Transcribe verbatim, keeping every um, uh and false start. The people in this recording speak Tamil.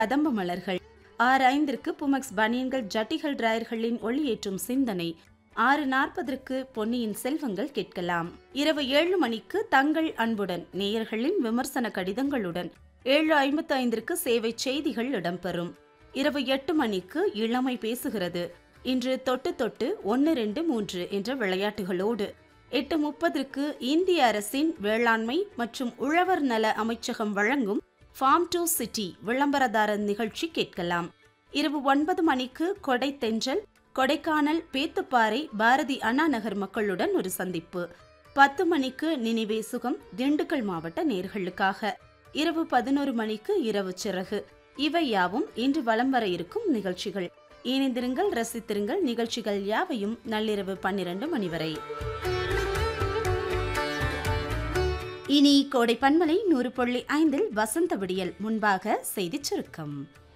கதம்ப மலர்கள். ஆறு ஐந்திற்கு புமக்ஸ் பனியன்கள் ஜட்டிகள் டிராயர்களின் ஒளியேற்றும் சிந்தனை. ஆறு நாற்பதற்கு பொன்னியின் செல்வங்கள் கேட்கலாம். இரவு ஏழு மணிக்கு தங்கள் அன்புடன் நேயர்களின் விமர்சன கடிதங்களுடன். ஏழு ஐம்பத்தி ஐந்திற்கு சேவை செய்திகள் இடம்பெறும். இரவு எட்டு மணிக்கு இளமை பேசுகிறது. இன்று தொட்டு தொட்டு ஒன்று ரெண்டு மூன்று என்ற விளையாட்டுகளோடு. எட்டு முப்பதற்கு இந்திய அரசின் வேளாண்மை மற்றும் உழவர் நல அமைச்சகம் வழங்கும் ஃபார்ம் டு சிட்டி விளம்பரதாரர் நிகழ்ச்சி கேட்கலாம். இரவு ஒன்பது மணிக்கு கொடை தென்றல், கொடைக்கானல் பேத்துப்பாறை பாரதி அண்ணா நகர் மக்களுடன் ஒரு சந்திப்பு. பத்து மணிக்கு நினைவே சுகம் திண்டுக்கல் மாவட்ட நேர்களுக்காக. இரவு பதினோரு மணிக்கு இரவு சிறகு. இவை யாவும் இன்று வலம் வர இருக்கும் நிகழ்ச்சிகள். இணைந்திருங்கள், ரசித்திருங்கள். நிகழ்ச்சிகள் யாவையும் நள்ளிரவு பன்னிரண்டு மணி வரை. இனி கோடை பன்மலை நூறு புள்ளி ஐந்தில் வசந்த விடியல். முன்பாக செய்திச் சுருக்கம்.